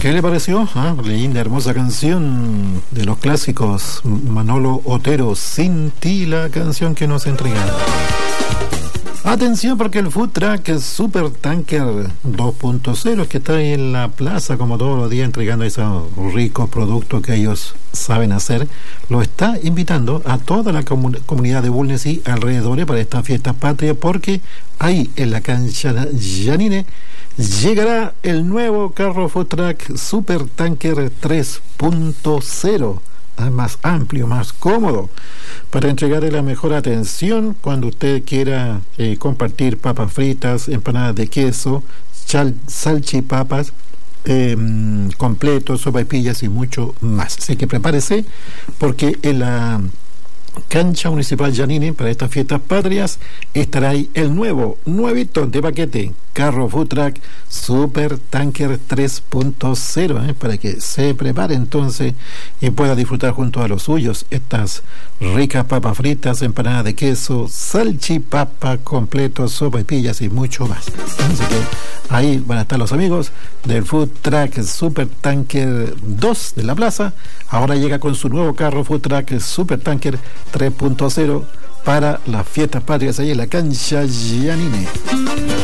¿Qué le pareció? Linda, hermosa canción de los clásicos. Manolo Otero, Sin ti, la canción que nos entregaron. Atención, porque el Food Truck Super Tanker 2.0, que está ahí en la plaza como todos los días entregando esos ricos productos que ellos saben hacer, lo está invitando a toda la comunidad de Bulnes y alrededores para estas fiestas patrias, porque ahí en la cancha Janine llegará el nuevo carro Food Truck Super Tanker 3.0. Más amplio, más cómodo, para entregarle la mejor atención cuando usted quiera compartir papas fritas, empanadas de queso, salchipapas, completos, sopaipillas y mucho más. Así que prepárese, porque en la cancha municipal Janine, para estas fiestas patrias, estará ahí el nuevito de paquete, carro Food Truck Super Tanker 3.0, para que se prepare entonces y pueda disfrutar junto a los suyos estas ricas papas fritas, empanadas de queso, salchipapa, completos, sopaipillas y mucho más. Así que ahí van a estar los amigos del Food Truck Super Tanker 2 de la plaza. Ahora llega con su nuevo carro Food Truck Super Tanker 3.0 para las fiestas patrias ahí en la cancha Janine.